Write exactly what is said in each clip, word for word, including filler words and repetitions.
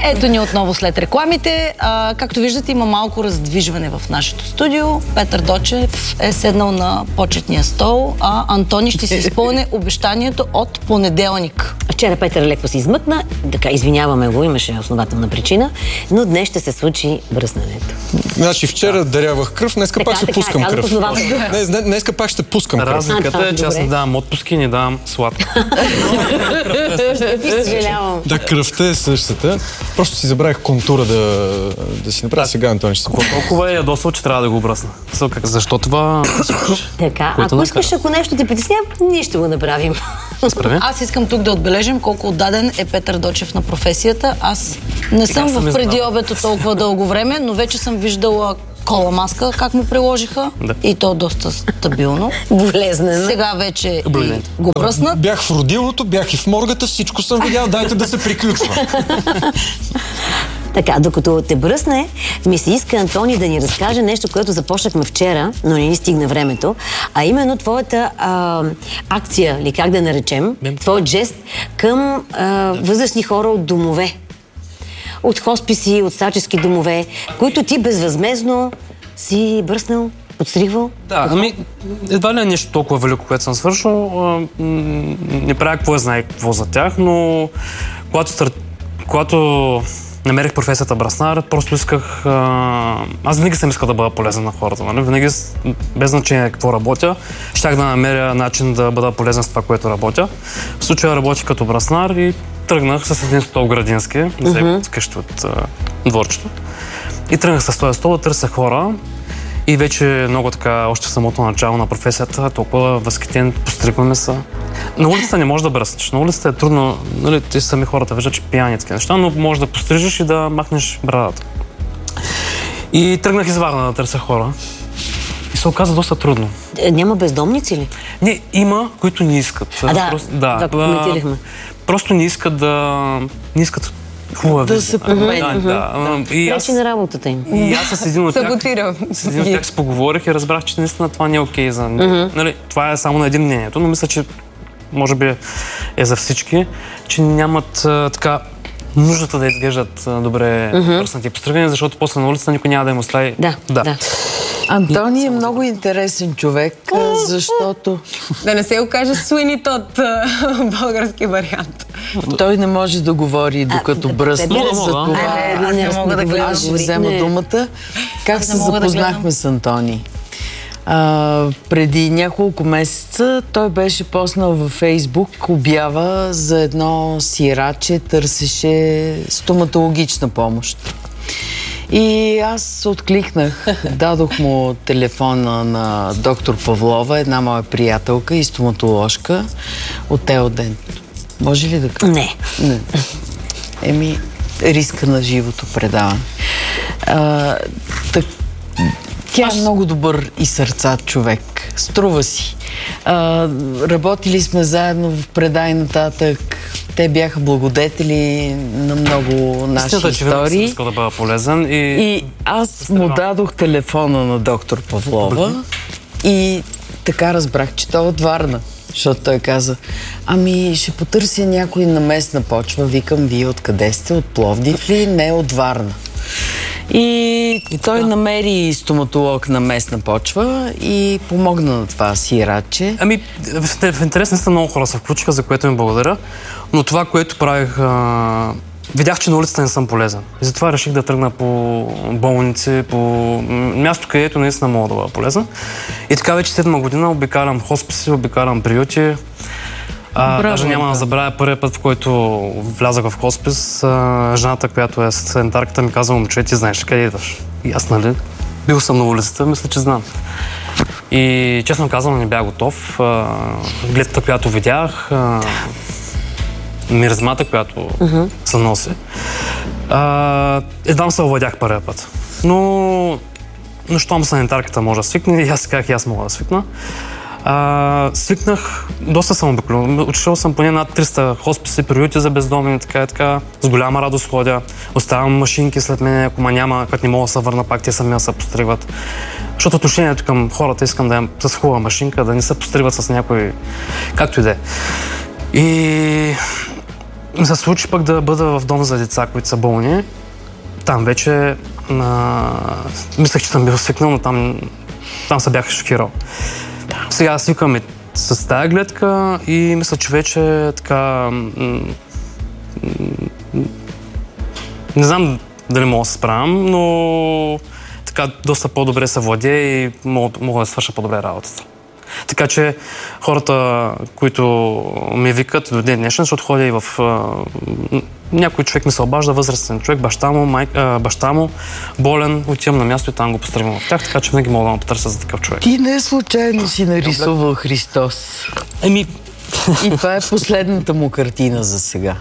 Ето ни отново след рекламите. А, както виждате, има малко раздвижване в нашето студио. Петър Дочев е седнал на почетния стол, а Антони ще си изпълни обещанието от понеделник. Вчера Петър леко се измъкна, така извиняваме го, имаше основателна причина, но днес ще се случи бръснането. Значи вчера дарявах кръв, днеска така, пак ще така, пускам казах кръв. Днес, днеска пак ще пускам кръв. Разликата е, че аз не давам отпуски, не давам сладко. Съжалявам. Да, кръвта е същата. Просто си забравих контура да, да си направя сега, Антони. Ще се толкова е ядосал, че трябва да го бръсна. Защо това? Така, ако искаш, ако нещо те притеснява, ние ще го направим. Аз искам тук да отбележим колко отдаден е Петър Дочев на професията. Аз не съм в преди обето толкова дълго време, но вече съм виждала кола маска, как му приложиха. Да. И то доста стабилно. Болезнено. Сега вече го бръснат. Бях в родилото, бях и в моргата, всичко съм видял, дайте да се приключва. Така, докато те бръсне, ми се иска, Антони, да ни разкаже нещо, което започнахме вчера, но не ни стигна времето, а именно твоята а, акция, или как да наречем, твой жест към а, възрастни хора от домове. От хосписи, от старчески домове, които ти безвъзмездно си бръснал, подстригвал. Да, ами едва ли е нещо толкова велико, което съм свършил. Не правя какво знае какво за тях, но когато, когато намерих професията браснар, просто исках... А... Аз винаги съм искал да бъда полезен на хората, нали? Винаги, без значение какво работя, щях да намеря начин да бъда полезен с това, което работя. В случая работих като браснар и тръгнах с един стол градински, mm-hmm. къщи от а, дворчето. И тръгнах с този стол да търся хора. И вече много така, още в самото начало на професията, толкова възхитен, постригваме се. На улицата не можеш да бръснеш. На улицата е трудно, нали, ти сами хората виждат, че пияни такива неща, но можеш да пострижеш и да махнеш брадата. И тръгнах из Варна да търся хора. И се оказа доста трудно. Е, няма бездомници ли? Не, има, които не искат. А, да, просто, да, да, коментирахме. Просто не искат да... Не искат хубава да визия. се промени. Да, да. да. И аз... на работата им. И аз с един от тях... Саботирам. С един от тях се поговорих и разбрах, че наистина това не е окей за... Mm-hmm. Нали, това е само на един мнението, но мисля, че може би е за всички, че нямат а, така нуждата да изглеждат а, добре mm-hmm. пръснати и постригани, защото после на улицата никой няма да им остави. Да, да. да. Антони е много интересен човек, защото... Да не се окаже Суини Тод, български вариант. Той не може да говори докато бръсне, за това аз не мога да гледам. Аз ще взема думата. Как се запознахме с Антони? А, преди няколко месеца той беше поснал във Фейсбук обява за едно сираче, търсеше стоматологична помощ. И аз откликнах, дадох му телефона на доктор Павлова, една моя приятелка и стоматоложка от Елден. Може ли да кажа? Не. Не. Еми, риска на живото предаване. А, так, тя е много добър и сърцат човек. Струва си. А, работили сме заедно в Предай нататък. Те бяха благодетели на много наши Истината, истории. Че искал да бъда полезен и... И аз му дадох телефона на доктор Павлова и така разбрах, че той е от Варна. Защото той каза, ами ще потърся някой на местна почва. Викам, вие откъде сте? От Пловдив ли? Не, от Варна. И, и той така намери стоматолог на местна почва и помогна на това сиратче. Ами, в, в интерес наистина много хора се включиха, за което им благодаря. Но това, което правих, а... видях, че на улицата не съм полезен. И затова реших да тръгна по болници, по място, където наистина мога да бъда полезен. И така вече седма година обикалям хосписи, обикалям приюти. А, даже няма да забравя първият път, в който влязах в хоспис. А, жената, която е санитарката, ми каза, момче, ти знаеш къде идваш? И аз, нали, бил съм на улицата, мисля, че знам. И честно казвам, не бях готов. А, гледката, която видях, а, миризмата, която uh-huh. се носи. А, едвам се овладях първия път. Но, но щом санитарката може да свикне, и аз как и аз мога да свикна. А, свикнах, доста съм обиколен. Отишъл съм поне над триста хосписи, приюти за бездомни, така и така. С голяма радост ходя. Оставям машинки след мен, ако ма няма, като не мога да се върна, пак те сами да се постригват. Защото отношението към хората искам да е с хубава машинка, да не се постригват с някой, както и да е. И ми се случи пък да бъда в дом за деца, които са болни. Там вече а, мислех, че съм бил свикнал, но там, там се бях шокирал. Сега свикваме с тая гледка и мисля, че вече така... М- не знам дали мога да се справям, но така доста по-добре се владее и мога, мога да свърша по-добре работата. Така че хората, които ме викат до ден днешен, защото ходя и в... А, някой човек ми се обажда, възрастен човек, баща му, май, а, баща му, болен, отивам на място и там го постръгвам в тях, така че винаги мога да ме потърся за такъв човек. Ти не случайно си нарисувал Христос. Еми... И това е последната му картина за сега.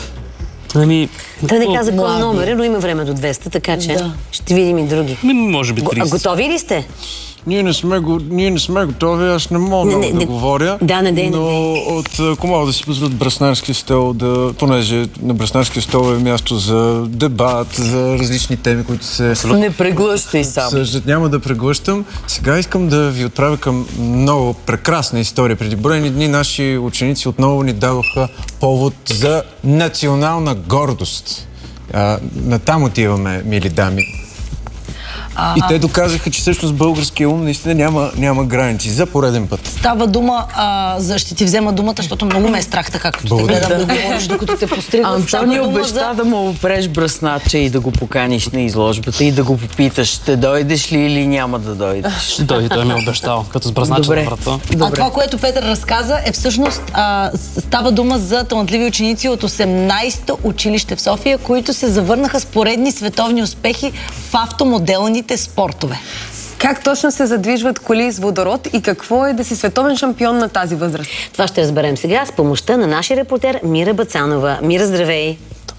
Ами... Той не каза кой номер, но има време до двеста, така че да. Ще видим и други. Ми, може би трийсет. А готови ли сте? Ние не сме, го, ние не сме готови, аз не мога не, не, да не, говоря. Да, не дей, но не дей. от, ако мога да си позволят Браснарски стол, да, понеже на Браснарски стол е място за дебат, за различни теми, които се... Не преглъщай сам. Съждат, няма да преглъщам. Сега искам да ви отправя към много прекрасна история. Преди броени дни наши ученици отново ни дадоха повод за национална гордост. А, натам отиваме, мили дами. А, и те доказаха, че всъщност българския ум наистина няма, няма граници. За пореден път. Става дума, а, за ще ти взема думата, защото много ме е страх така, като те гледам да говориш, докато те постригват. Антони обеща за... да му опреш бръсначе и да го поканиш на изложбата и да го попиташ, ще дойдеш ли или няма да дойдеш. Ще дойде, той ми е обещал, като с бръсначе на врата. А това, което Петър разказа, е всъщност а, става дума за талантливи ученици от осемнайсето училище в София, които се завърнаха с поредни световни успехи в автомоделни спортове. Как точно се задвижват коли с водород и какво е да си световен шампион на тази възраст? Това ще разберем сега с помощта на нашия репортер Мира Бацанова. Мира, здравей!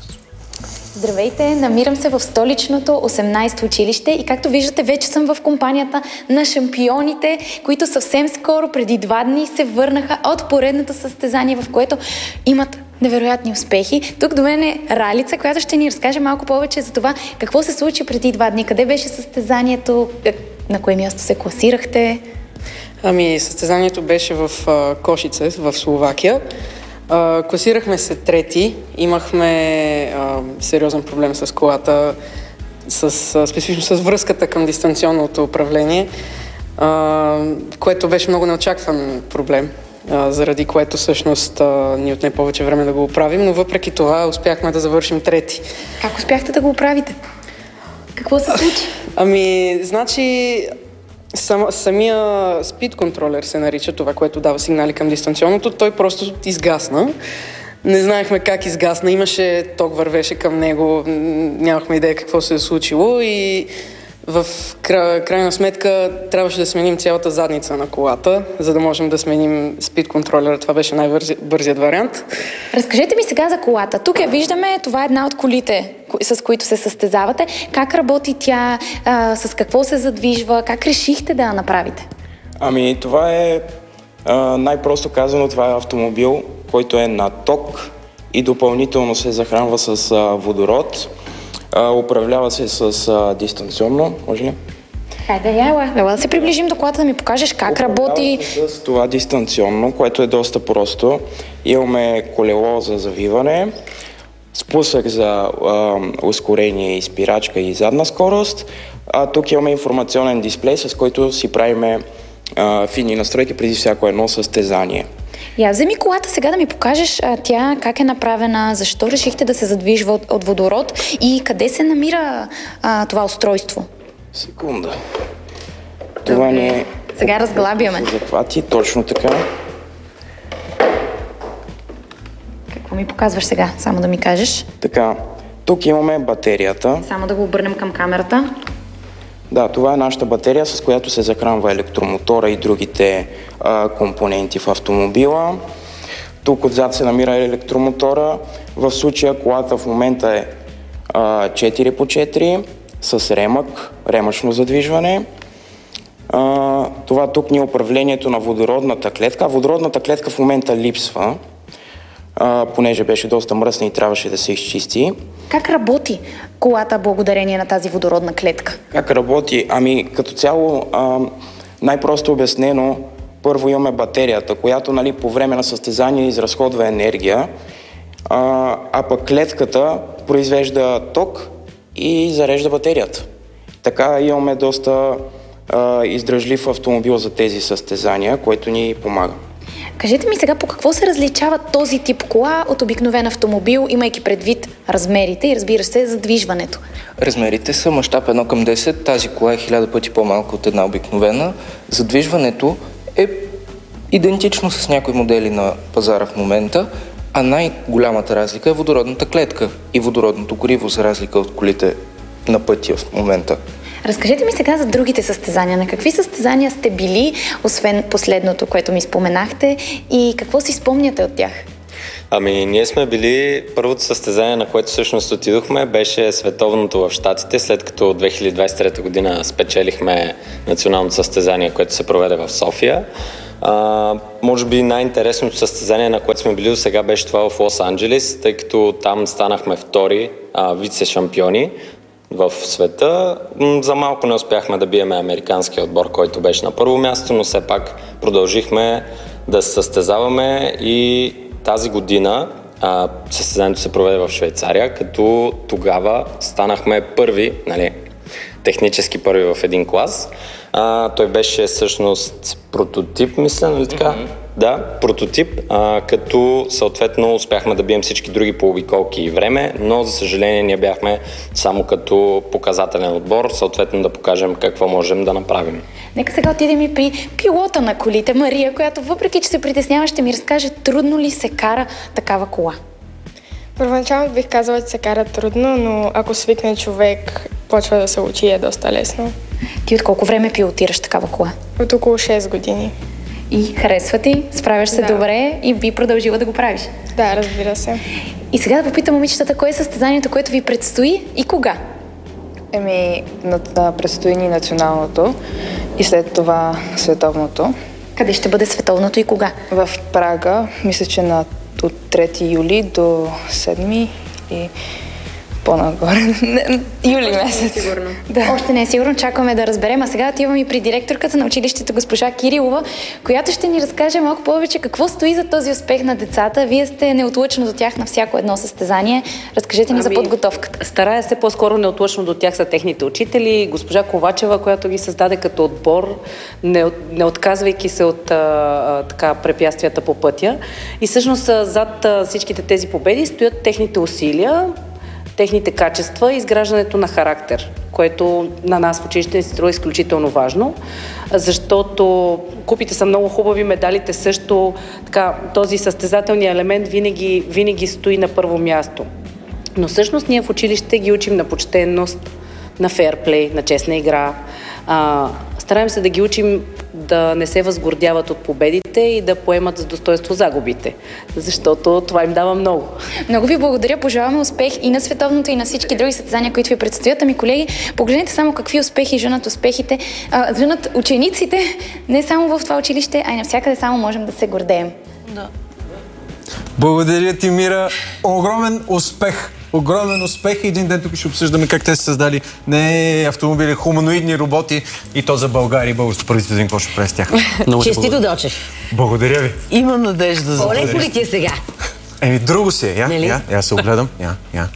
Здравейте! Намирам се в столичното осемнайсето училище и както виждате, вече съм в компанията на шампионите, които съвсем скоро, преди два дни, се върнаха от поредното състезание, в което имат невероятни успехи. Тук до мен е Ралица, която ще ни разкаже малко повече за това какво се случи преди два дни, къде беше състезанието, на кое място се класирахте. Ами, състезанието беше в а, Кошице, в Словакия. А, класирахме се трети, имахме а, сериозен проблем с колата, с, а, специфично с връзката към дистанционното управление, а, което беше много неочакван проблем, а, заради което всъщност а, ни отне повече време да го оправим, но въпреки това успяхме да завършим трети. Как успяхте да го оправите? Какво се случи? Ами, значи... Сам, самия спид контролер се нарича, това, което дава сигнали към дистанционното, той просто изгасна. Не знаехме как изгасна, имаше ток, вървеше към него, нямахме идея какво се е случило и в кра... крайна сметка трябваше да сменим цялата задница на колата, за да можем да сменим спид контролера. Това беше най-бързият вариант. Разкажете ми сега за колата. Тук я виждаме, това е една от колите, с които се състезавате. Как работи тя, а, с какво се задвижва, как решихте да я направите? Ами това е а, най-просто казано, това е автомобил, който е на ток и допълнително се захранва с а, водород. Uh, управлява се с uh, дистанционно, може ли? Хайде, яла. Ела да се приближим до колата да ми покажеш как управлява работи. Се с това дистанционно, което е доста просто. Имаме колело за завиване, спусък за uh, ускорение и спирачка и задна скорост. А тук имаме информационен дисплей, с който си правиме uh, фини настройки преди всяко едно състезание. Я вземи колата сега да ми покажеш а, тя как е направена, защо решихте да се задвижва от, от водород и къде се намира а, това устройство? Секунда. Това не е... Сега разглабяме. Захвати, точно така. Какво ми показваш сега? Само да ми кажеш. Така, тук имаме батерията. Само да го обърнем към камерата. Да, това е нашата батерия, с която се захранва електромотора и другите а, компоненти в автомобила. Тук отзад се намира електромотора. В случая колата в момента е а, четири по четири с ремък, ремъчно задвижване. А, това тук ни е управлението на водородната клетка. Водородната клетка в момента липсва, а, понеже беше доста мръсна и трябваше да се изчисти. Как работи колата благодарение на тази водородна клетка? Как работи? Ами като цяло, а, най-просто обяснено, първо имаме батерията, която нали, по време на състезание изразходва енергия, а, а пък клетката произвежда ток и зарежда батерията. Така имаме доста а, издръжлив автомобил за тези състезания, което ни помага. Кажете ми сега, по какво се различава този тип кола от обикновен автомобил, имайки предвид размерите и, разбира се, задвижването? Размерите са мащаб едно към десет, тази кола е хиляда пъти по-малка от една обикновена. Задвижването е идентично с някои модели на пазара в момента, а най-голямата разлика е водородната клетка и водородното гориво, за разлика от колите на пътя в момента. Разкажете ми сега за другите състезания. На какви състезания сте били, освен последното, което ми споменахте, и какво си спомняте от тях? Ами, ние сме били, първото състезание, на което всъщност отидохме, беше световното в Щатите, след като две хиляди двадесет и трета година спечелихме националното състезание, което се проведе в София. А, може би най-интересното състезание, на което сме били до сега, беше това в Лос-Анджелес, тъй като там станахме втори а, вице-шампиони в света. За малко не успяхме да биеме американския отбор, който беше на първо място, но все пак продължихме да се състезаваме и тази година а, състезанието се проведе в Швейцария, като тогава станахме първи, нали, технически първи в един клас. А, той беше всъщност прототип, мисля, нали така? Mm-hmm. Да, прототип, а, като съответно успяхме да бием всички други по обиколки и време, но за съжаление ние бяхме само като показателен отбор, съответно да покажем какво можем да направим. Нека сега отидем и при пилота на колите, Мария, която въпреки че се притеснява, ще ми разкаже трудно ли се кара такава кола. Първоначално бих казала, че се кара трудно, но ако свикне човек, почва да се учи, е доста лесно. Ти от колко време пилотираш такава кола? От около шест години. И харесва ти? Справяш се да. добре и би продължила да го правиш? Да, разбира се. И сега да попитам момичетата, кое е състезанието, което ви предстои и кога? Еми, предстои ни националното и след това световното. Къде ще бъде световното и кога? В Прага, мисля, че на, от трети юли до седми и по-нагоре. Юли месец. Сигурно. Да. Още не е сигурно, чакаме да разберем. А сега отивам и при директорката на училището госпожа Кирилова, която ще ни разкаже малко повече какво стои за този успех на децата. Вие сте неотлъчно до тях на всяко едно състезание. Разкажете ни ами, за подготовката. Старая се по-скоро неотлъчно до тях са техните учители. Госпожа Ковачева, която ги създаде като отбор, не, не отказвайки се от а, така, препятствията по пътя. И всъщност зад а, всичките тези победи стоят техните усилия, техните качества и изграждането на характер, което на нас в училище се струва изключително важно, защото купите са много хубави, медалите също, така, този състезателния елемент винаги, винаги стои на първо място. Но всъщност ние в училище ги учим на почтенност, на фейрплей, на честна игра. А, стараем се да ги учим да не се възгордяват от победите и да поемат с достоинство загубите, защото това им дава много. Много ви благодаря, пожелаваме успех и на световното, и на всички други състезания, които ви предстоят. Ами, колеги, погледнете само какви успехи женат успехите, а, женат учениците, не само в това училище, а и навсякъде само можем да се гордеем. Да. Благодаря ти, Мира. Огромен успех! Огромен успех и един ден тук ще обсъждаме как те са създали не автомобили, хуманоидни роботи и то за България и българското правителство, какво ще прави с тях. Честито, Дочев. Благодаря ви. Има надежда за По-леко ли ти е сега? Еми, друго си е. Я, Нали? я, я се огледам. Я, я.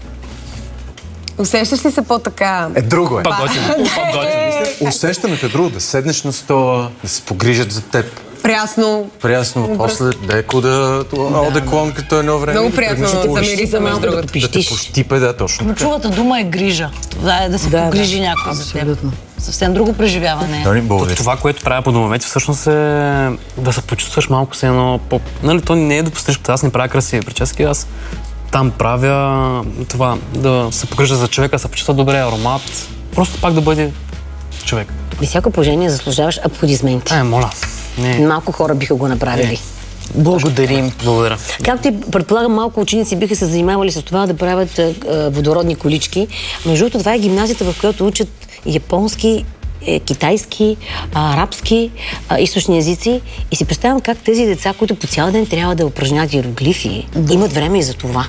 Усещаш ли се по-така? Е, друго е. По-готино. Усещането е друго. Да седнеш на стола, да се погрижат за теб. Прясно. Прясно, после леко да одеклон като едно време. Много приятно да замириса между другото. Да те пощипе, да, точно така. Ключовата дума е грижа. Това е да се Да, погрижи да, някой за теб. абсолютно. Съвсем друго преживяване. Нали, благодаря. Това, което правя по домовете, всъщност е да се почувстваш малко се едно по... Нали, то не е да постиш, аз не правя красиви прически, аз там правя това, да се погрижа за човека, да се почувства добре, аромат, просто пак да бъде човек. При всяко положение заслужаваш аплодисменти. Е, моля. Не. Малко хора биха го направили. Не. Благодарим. Благодаря. Както и предполагам, малко ученици биха се занимавали с това да правят а, водородни колички. Между другото, това е гимназията, в която учат японски, е, китайски, а, арабски, а, източни езици. И си представям как тези деца, които по цял ден трябва да упражняват иероглифи, да. имат време и за това.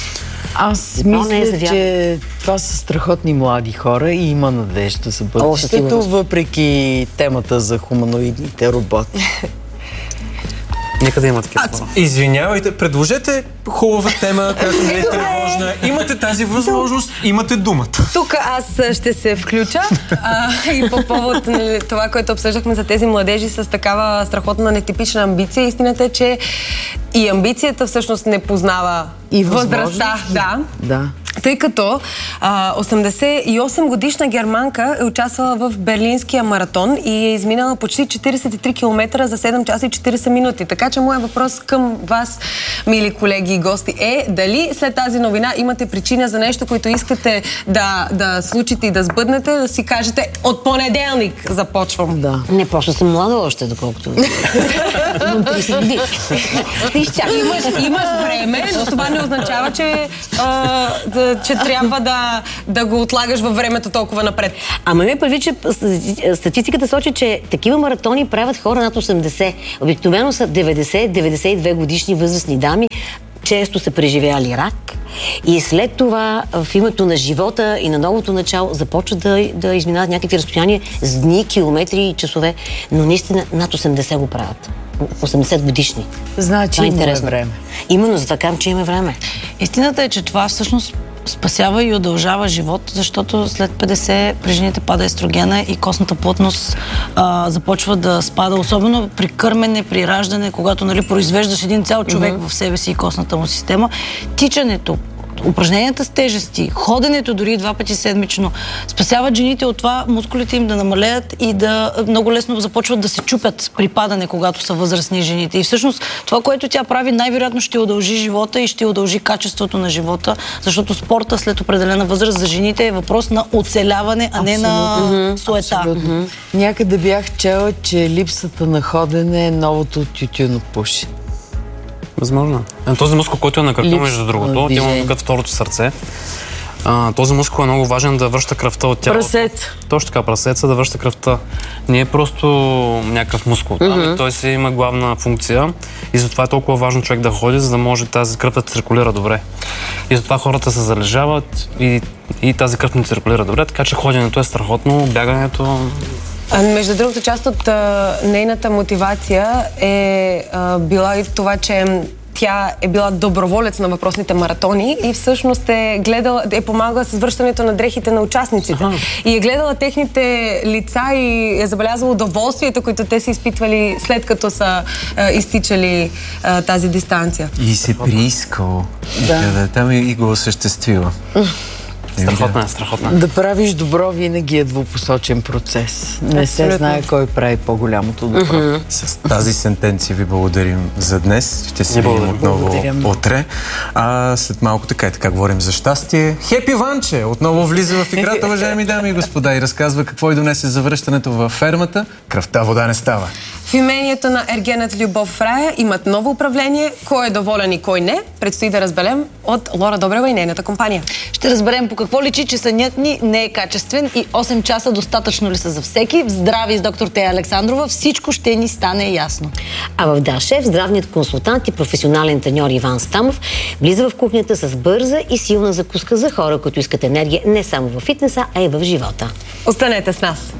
Аз Но мисля, не е че това са страхотни млади хора и има надежда за бъдещето, въпреки темата за хуманоидните роботи. Не, Нека да има такива. Извинявайте, предложете хубава тема, която не е тревожна. Имате тази възможност, имате думата. Тук аз ще се включа а, и по повод на това, което обсъждахме за тези младежи с такава страхотна нетипична амбиция. Истината е, че и амбицията всъщност не познава и възрастта. Да. Да. Тъй като а, осемдесет и осем годишна германка е участвала в Берлинския маратон и е изминала почти четиридесет и три километра за седем часа и четиридесет минути. Така че моят въпрос към вас, мили колеги и гости, е дали след тази новина имате причина за нещо, което искате да, да случите и да сбъднете, да си кажете от понеделник започвам. Да. Не, просто съм млада още, доколкото. Имам тридесет години. Имаш, имаш време, но това не означава, че а, да, че трябва да, да го отлагаш във времето толкова напред. Ама ме прави, че статистиката сочи, че такива маратони правят хора над осемдесет. Обикновено са деветдесет до деветдесет и две годишни възрастни дами. Често са преживяли рак и след това в името на живота и на новото начало започват да, да изминават някакви разстояния с дни, километри и часове. Но наистина над осемдесет го правят. осемдесет годишни. Значи има време. Именно за така, че има време. Истината е, че това всъщност спасява и удължава живот, защото след петдесет при жените пада естрогена и костната плътност а, започва да спада, особено при кърмене, при раждане, когато, нали, произвеждаш един цял човек mm-hmm. в себе си и костната му система. Тичането, упражненията с тежести, ходенето дори два пъти седмично спасяват жените от това мускулите им да намалеят и да много лесно започват да се чупят при падане, когато са възрастни жените. И всъщност това, което тя прави, най-вероятно ще удължи живота и ще удължи качеството на живота, защото спорта след определена възраст за жените е въпрос на оцеляване, а не на суета. Mm-hmm. Някъде бях чела, че липсата на ходене е новото тютюнопушене. Възможно. Този мускул, който е на кръка, между другото, има като второто сърце. А, този мускул е много важен да връща кръвта от тялото. Прасец. Точно така, прасеца да връща кръвта. Не е просто някакъв мускул. Mm-hmm. Той си има главна функция и затова е толкова важно човек да ходи, за да може тази кръв да циркулира добре. И затова хората се залежават и, и тази кръв не циркулира добре, така че ходенето е страхотно, бягането... А, между другото, част от а, нейната мотивация е а, била и това, че тя е била доброволец на въпросните маратони и всъщност е гледала, е помагала с връщането на дрехите на участниците. Ага. И е гледала техните лица и е забелязала удоволствието, които те са изпитвали след като са а, изтичали а, тази дистанция. И се приискал. Да. Да, там и го осъществила. Страхотна е, страхотна. Да правиш добро винаги е двупосочен процес. Не се знае кой прави по-голямото добро. Mm-hmm. С тази сентенция ви благодарим за днес. Ще се видим отново утре. А след малко така и така говорим за щастие. Хепи Ванче отново влиза в играта, уважаеми дами и господа, и разказва какво и донесе за връщането във фермата. Кръвта вода не става. В имението на Ергенът Любов в рая имат ново управление. Кой е доволен и кой не, предстои да разберем от Лора Добрева и нейната компания. Ще разберем по какво личи, че сънят ни не е качествен и осем часа достатъчно ли са за всеки. В Здрави с доктор Тея Александрова всичко ще ни стане ясно. А в Да Шеф здравният консултант и професионален треньор Иван Стамов влиза в кухнята с бърза и силна закуска за хора, които искат енергия не само в фитнеса, а и в живота. Останете с нас!